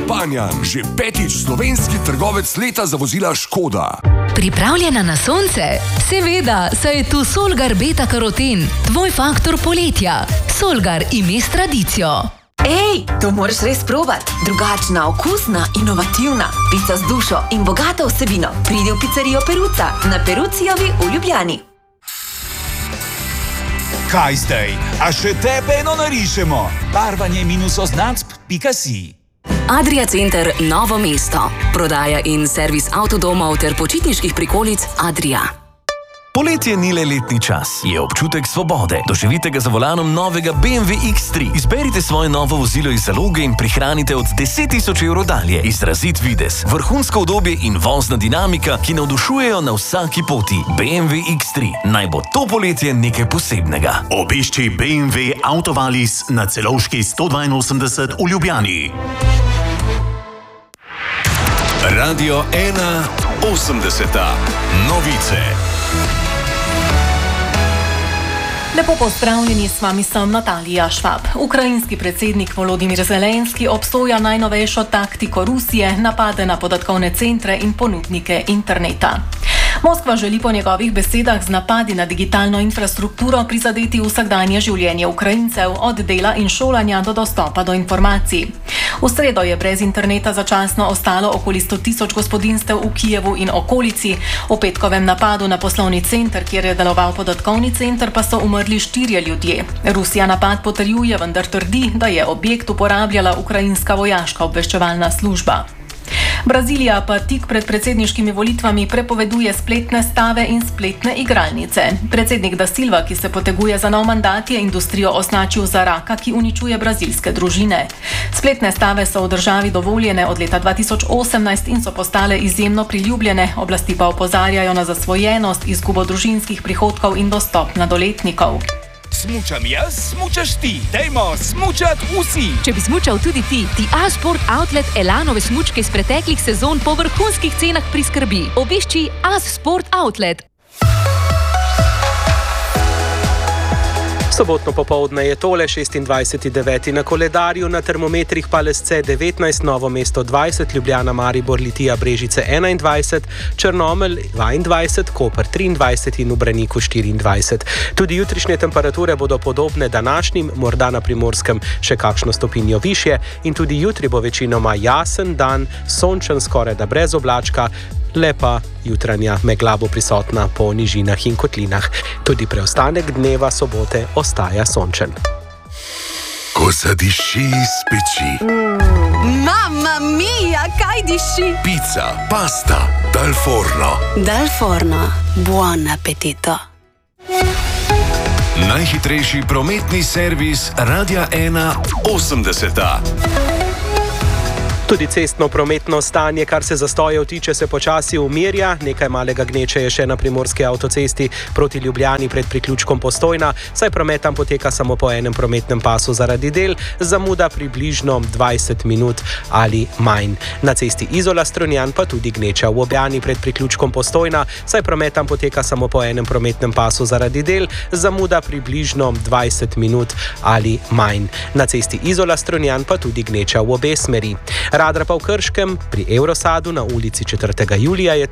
Panjan, že 5. slovenski trgovec leta za vozila Škoda. Pripravljena na sonce? Seveda, saj je tu Solgar Beta Karoten, tvoj faktor poletja. Solgar ime s tradicijo. Ej, to moraš res probat. Drugačna, okusna, inovativna. Pica z dušo in bogato vsebino. Pridi v pizzerijo Peruca na Perucijovi v Ljubljani. Kaj zdaj? A še tebe eno narišemo? Barvanje -oznacb.si. Adria Center Novo mesto. Prodaja in servis avtodomov ter počitniških prikolic Adria. Poletje ni le letni čas, je občutek svobode. Doživite ga za volanom novega BMW X3. Izberite svoje novo vozilo iz zaloge in prihranite od 10.000 evrov dalje. Izrazit videz, vrhunsko udobje in vozna dinamika, ki navdušujejo na vsaki poti. BMW X3. Naj bo to poletje nekaj posebnega. Obišči BMW Autovalis na Celovški 182 v Ljubljani. Radio 1 80. Novice. Lepo pozdravljeni, s vami sem Natalija Švab. Ukrajinski predsednik Volodimir Zelenski obsoja najnovejšo taktiko Rusije, napade na podatkovne centre in ponudnike interneta. Moskva želi po njegovih besedah z napadi na digitalno infrastrukturo prizadeti vsakdanje življenje Ukrajincev, od dela in šolanja do dostopa do informacij. V sredo je brez interneta začasno ostalo okoli 100.000 gospodinjstev v Kijevu in okolici. V petkovem napadu na poslovni center, kjer je deloval podatkovni center, pa so umrli 4 ljudje. Rusija napad potrjuje, vendar trdi, da je objekt uporabljala ukrajinska vojaška obveščevalna služba. Brazilija pa tik pred predsedniškimi volitvami prepoveduje spletne stave in spletne igralnice. Predsednik Da Silva, ki se poteguje za nov mandat, je industrijo označil za raka, ki uničuje brazilske družine. Spletne stave so v državi dovoljene od leta 2018 in so postale izjemno priljubljene, oblasti pa opozarjajo na zasvojenost, izgubo družinskih prihodkov in dostop mladoletnikov. Smučam jaz, smučaš ti. Dajmo smučat vsi. Če bi smučal tudi ti A-Sport Outlet Elanove smučke iz preteklih sezon po vrhunskih cenah priskrbi. Obišči A-Sport Outlet. Sobotno popoldne je tole 26.9. na koledarju, na termometrih pa lesce 19, Novo mesto 20, Ljubljana, Maribor, Litija, Brežice 21, Črnomelj 22, Koper 23 in v Braniku 24. Tudi jutrišnje temperature bodo podobne današnjim, morda na Primorskem še kakšno stopinjo višje, in tudi jutri bo večinoma jasen dan, sončen skorajda brez oblačka, lepa jutranja megla bo prisotna po nižinah in kotlinah. Tudi preostanek dneva sobote ostaja sončen. Ko zadiši iz peči. Mamma mia, kaj diši? Pica, pasta, dal forno. Dal forno, buon appetito. Najhitrejši prometni servis Radia 1 80. Tudi cestno-prometno stanje, kar se zastojev tiče, se počasi umirja. Nekaj malega gneče je še na primorski avtocesti proti Ljubljani pred priključkom Postojna, saj promet tam poteka samo po enem prometnem pasu zaradi del, zamuda približno 20 minut ali manj. Na cesti Izola-Strunjan pa tudi gneča v Ljubljani pred priključkom Postojna, saj promet tam poteka samo po enem prometnem pasu zaradi del, zamuda približno 20 minut ali manj. Na cesti Izola-Strunjan pa tudi gneča v obe smeri. Radra pa v Krškem pri Eurosadu na ulici 4. julija je